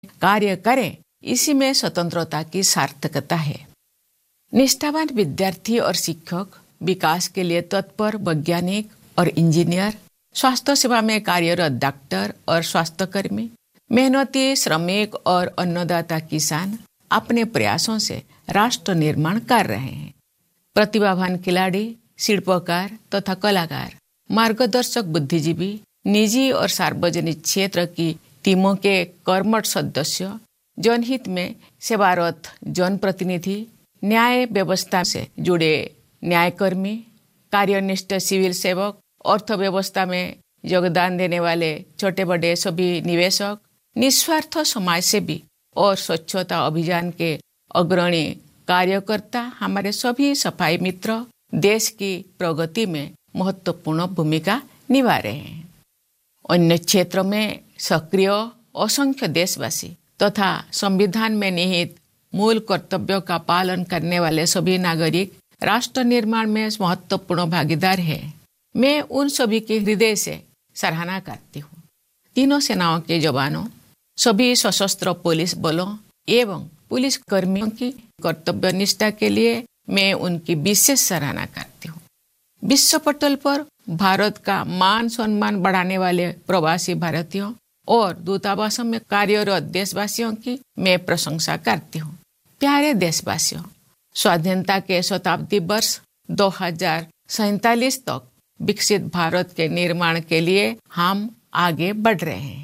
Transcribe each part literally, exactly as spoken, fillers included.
कार्य करें, इसी में स्वतंत्रता की सार्थकता है। निष्ठावान विद्यार्थी और शिक्षक, विकास के लिए तत्पर वैज्ञानिक और इंजीनियर, स्वास्थ्य सेवा में कार्यरत डॉक्टर और स्वास्थ्यकर्मी, मेहनती श्रमिक और अन्नदाता किसान अपने प्रयासों से राष्ट्र निर्माण कर रहे हैं। प्रतिभावान खिलाड़ी, शिल्पकार तथा कलाकार, मार्गदर्शक बुद्धिजीवी, निजी और सार्वजनिक क्षेत्र की टीमों के कर्मठ सदस्य, जनहित में सेवारत जनप्रतिनिधि, न्याय व्यवस्था से जुड़े न्यायकर्मी, कार्यनिष्ठ सिविल सेवक, अर्थव्यवस्था में योगदान देने वाले छोटे बड़े सभी निवेशक, निस्वार्थ समाजसेवी और स्वच्छता अभियान के अग्रणी कार्यकर्ता, हमारे सभी सफाई मित्र देश की प्रगति में महत्वपूर्ण भूमिका निभा रहे हैं। अन्य क्षेत्रों में सक्रिय असंख्य देशवासी तथा संविधान में निहित मूल कर्तव्यों का पालन करने वाले सभी नागरिक राष्ट्र निर्माण में महत्वपूर्ण भागीदार है। मैं उन सभी की हृदय से सराहना करती हूँ। तीनों सेनाओं के जवानों, सभी सशस्त्र पुलिस बलों एवं पुलिस कर्मियों की कर्तव्य निष्ठा के लिए मैं उनकी विशेष सराहना करती हूँ। विश्व पटल पर भारत का मान सम्मान बढ़ाने वाले प्रवासी भारतीयों और दूतावासों में कार्यरत देशवासियों की मैं प्रशंसा करती हूँ। प्यारे देशवासियों, स्वाधीनता के शताब्दी वर्ष दो हजार सैतालीस तक विकसित भारत के निर्माण के लिए हम आगे बढ़ रहे हैं।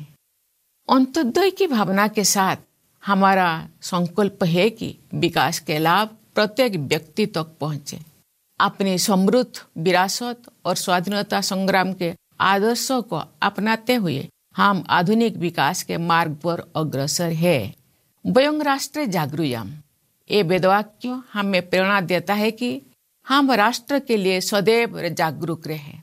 अंत्योदय की भावना के साथ हमारा संकल्प है कि विकास के लाभ प्रत्येक व्यक्ति तक पहुंचे। अपनी समृद्ध विरासत और स्वाधीनता संग्राम के आदर्शों को अपनाते हुए हम आधुनिक विकास के मार्ग पर अग्रसर है। वयं राष्ट्रे जागरूयाम, ये वेदवाक्य हमें प्रेरणा देता है कि हम राष्ट्र के लिए सदैव जागरूक रहे।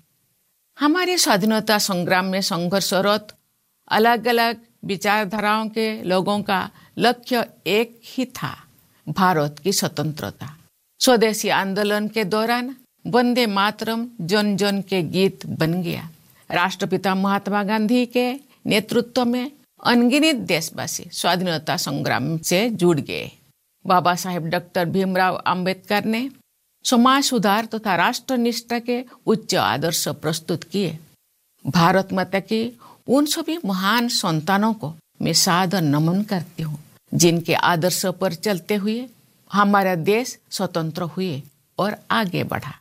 हमारे स्वाधीनता संग्राम में संघर्षरत अलग अलग विचारधाराओं के लोगों का लक्ष्य एक ही था, भारत की स्वतंत्रता। स्वदेशी आंदोलन के दौरान वंदे मातरम जन जन के गीत बन गया। राष्ट्रपिता महात्मा गांधी के नेतृत्व में अनगिनत देशवासी स्वाधीनता संग्राम से जुड़ गए। बाबा साहेब डॉक्टर भीमराव अंबेडकर ने समाज सुधार तथा तो राष्ट्र निष्ठा के उच्च आदर्श प्रस्तुत किए। भारत माता की उन सभी महान संतानों को मैं सादर नमन करती हूँ, जिनके आदर्शों पर चलते हुए हमारा देश स्वतंत्र हुए और आगे बढ़ा।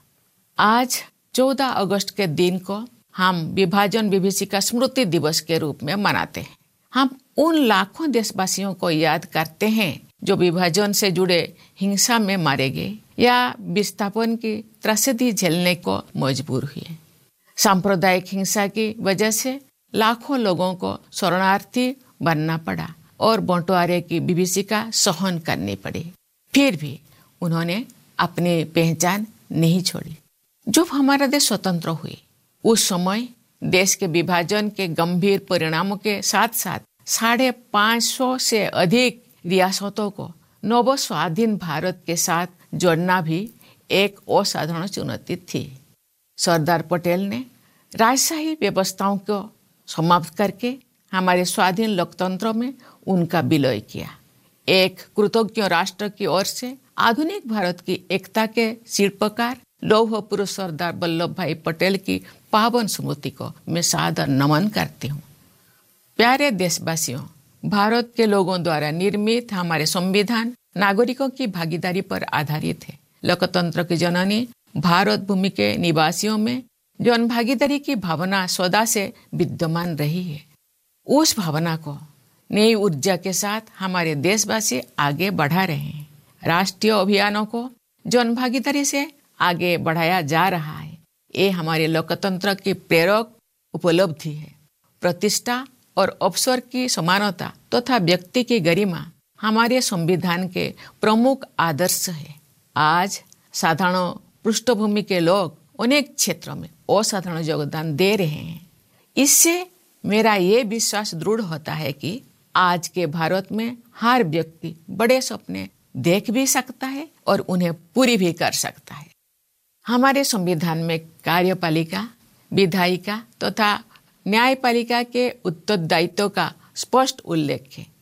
आज चौदह अगस्त के दिन को हम विभाजन विभीषिका स्मृति दिवस के रूप में मनाते हैं। हम उन लाखों देशवासियों को याद करते हैं जो विभाजन से जुड़े हिंसा में मारे गए या विस्थापन की त्रासदी झेलने को मजबूर हुए। सांप्रदायिक हिंसा की वजह से लाखों लोगों को शरणार्थी बनना पड़ा और बंटवारे की विभीषिका सहन करनी पड़ी। फिर भी उन्होंने अपनी पहचान नहीं छोड़ी। जब हमारा देश स्वतंत्र हुए, उस समय देश के विभाजन के गंभीर परिणामों के साथ साथ साढ़े पांच सौ से अधिक रियासतों को नव स्वाधीन भारत के साथ जोड़ना भी एक असाधारण चुनौती थी। सरदार पटेल ने राजशाही व्यवस्थाओं को समाप्त करके हमारे स्वाधीन लोकतंत्र में उनका विलय किया। एक कृतज्ञ राष्ट्र की ओर से आधुनिक भारत की एकता के शिल्पकार लौह पुरुष सरदार वल्लभ भाई पटेल की पावन स्मृति को मैं सादर नमन करती हूँ। प्यारे देशवासियों, भारत के लोगों द्वारा निर्मित हमारे संविधान नागरिकों की भागीदारी पर आधारित है। लोकतंत्र की जननी भारत भूमि के निवासियों में जन भागीदारी की भावना सदा से विद्यमान रही है। उस भावना को नई ऊर्जा के साथ हमारे देशवासी आगे बढ़ा रहे हैं। राष्ट्रीय अभियानों को जन भागीदारी से आगे बढ़ाया जा रहा है। ये हमारे लोकतंत्र की प्रेरक उपलब्धि है। प्रतिष्ठा और अवसर की समानता तथा तो व्यक्ति की गरिमा हमारे संविधान के प्रमुख आदर्श है। आज साधारण पृष्ठभूमि के लोग अनेक क्षेत्रों में असाधारण योगदान दे रहे हैं। इससे मेरा ये विश्वास दृढ़ होता है कि आज के भारत में हर व्यक्ति बड़े सपने देख भी सकता है और उन्हें पूरी भी कर सकता है। हमारे संविधान में कार्यपालिका, विधायिका तथा तो न्यायपालिका के उत्तरदायित्व का स्पष्ट उल्लेख है।